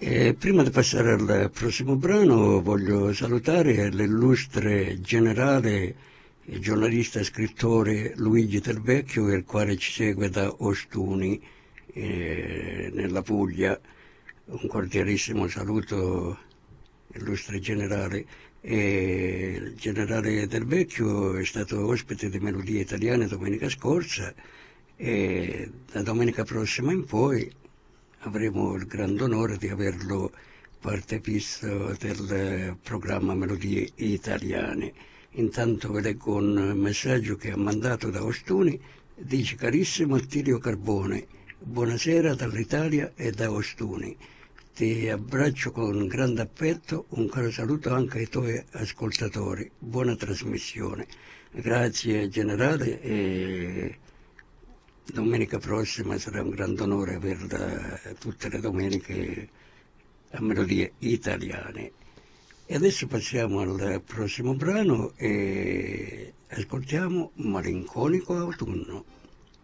Prima di passare al prossimo brano voglio salutare l'illustre generale e giornalista e scrittore Luigi Del Vecchio, il quale ci segue da Ostuni, nella Puglia. Un cordialissimo saluto, illustre generale. Il generale Del Vecchio è stato ospite di Melodie Italiane domenica scorsa e da domenica prossima in poi avremo il grande onore di averlo parte fisso del programma Melodie Italiane. Intanto vi leggo un messaggio che ha mandato da Ostuni. Dice: carissimo Attilio Carbone, buonasera dall'Italia e da Ostuni. Ti abbraccio con grande affetto, un caro saluto anche ai tuoi ascoltatori. Buona trasmissione. Grazie generale e domenica prossima sarà un grande onore averla tutte le domeniche a Melodie Italiane. E adesso passiamo al prossimo brano e ascoltiamo Malinconico Autunno.